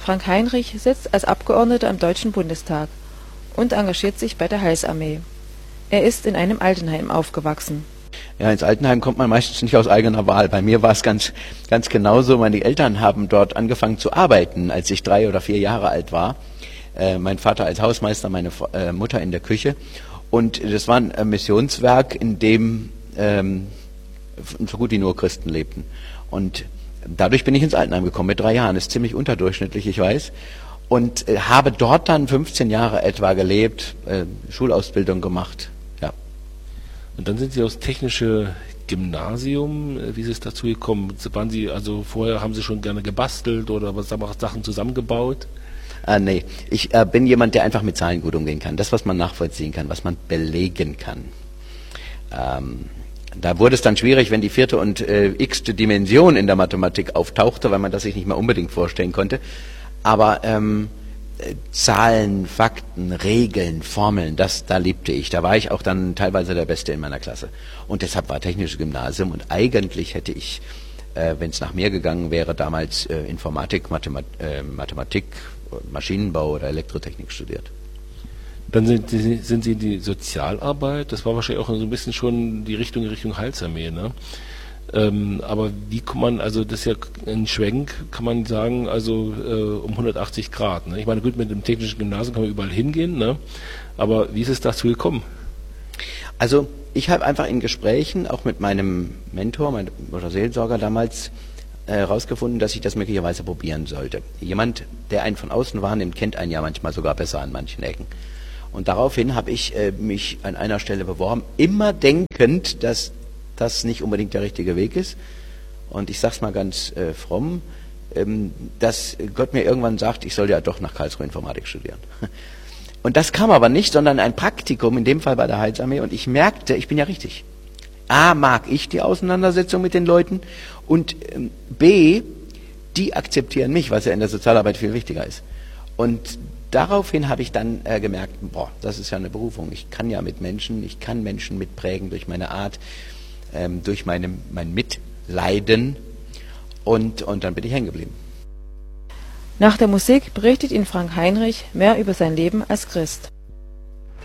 Frank Heinrich sitzt als Abgeordneter im Deutschen Bundestag und engagiert sich bei der Heilsarmee. Er ist in einem Altenheim aufgewachsen. Ja, ins Altenheim kommt man meistens nicht aus eigener Wahl. Bei mir war es ganz genauso. Meine Eltern haben dort angefangen zu arbeiten, als ich 3 oder 4 Jahre alt war. Mein Vater als Hausmeister, meine Mutter in der Küche. Und das war ein Missionswerk, in dem so gut wie nur Christen lebten. Und dadurch bin ich ins Altenheim gekommen mit 3 Jahren. Das ist ziemlich unterdurchschnittlich, ich weiß. Und habe dort dann 15 Jahre etwa gelebt, Schulausbildung gemacht. Ja. Und dann sind Sie aufs technische Gymnasium. Wie ist es dazu gekommen? Waren Sie, also vorher haben Sie schon gerne gebastelt oder was Sachen zusammengebaut? Nee, ich bin jemand, der einfach mit Zahlen gut umgehen kann. Das, was man nachvollziehen kann, was man belegen kann. Da wurde es dann schwierig, wenn die 4. und x-te Dimension in der Mathematik auftauchte, weil man das sich nicht mehr unbedingt vorstellen konnte. Aber Zahlen, Fakten, Regeln, Formeln, da liebte ich. Da war ich auch dann teilweise der Beste in meiner Klasse. Und deshalb war technisches Gymnasium. Und eigentlich hätte ich, wenn es nach mir gegangen wäre, damals Informatik, Mathematik, Maschinenbau oder Elektrotechnik studiert. Dann sind Sie in die Sozialarbeit. Das war wahrscheinlich auch so ein bisschen schon die Richtung Heilsarmee, ne? Aber wie kann man, also das ist ja ein Schwenk, kann man sagen, also um 180 Grad. Ne? Ich meine, gut, mit dem technischen Gymnasium kann man überall hingehen, ne? Aber wie ist es dazu gekommen? Also ich habe einfach in Gesprächen, auch mit meinem Mentor, oder Seelsorger damals, herausgefunden, dass ich das möglicherweise probieren sollte. Jemand, der einen von außen wahrnimmt, kennt einen ja manchmal sogar besser an manchen Ecken. Und daraufhin habe ich mich an einer Stelle beworben, immer denkend, dass das nicht unbedingt der richtige Weg ist. Und ich sage es mal ganz fromm, dass Gott mir irgendwann sagt, ich soll ja doch nach Karlsruhe Informatik studieren. Und das kam aber nicht, sondern ein Praktikum, in dem Fall bei der Heilsarmee. Und ich merkte, ich bin ja richtig. A, mag ich die Auseinandersetzung mit den Leuten und B, die akzeptieren mich, was ja in der Sozialarbeit viel wichtiger ist. Und daraufhin habe ich dann gemerkt, das ist ja eine Berufung. Ich kann ja mit Menschen, ich kann Menschen mitprägen durch meine Art, durch mein Mitleiden und dann bin ich hängen geblieben. Nach der Musik berichtet Ihnen Frank Heinrich mehr über sein Leben als Christ.